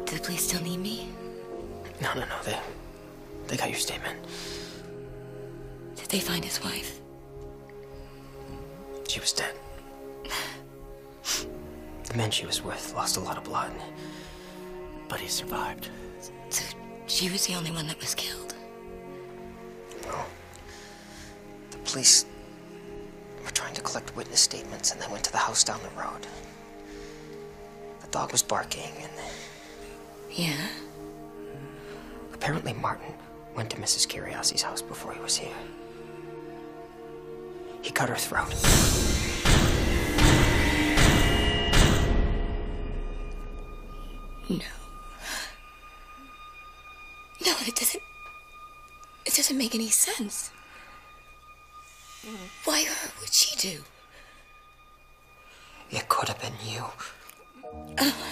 Do the police still need me? No. They got your statement. Did they find his wife? She was dead. The man she was with lost a lot of blood. But he survived. So she was the only one that was killed? No. The police were trying to collect witness statements and they went to the house down the road. The dog was barking and... Yeah? Apparently Martin went to Mrs. Curiosi's house before he was here. He cut her throat. No. No, it doesn't make any sense. Why her? What'd she do? It could have been you. Oh,